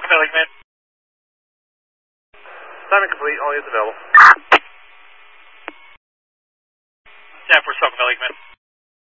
Valley Command. Assignment complete, all units available. Staff for Falcon Valley Command.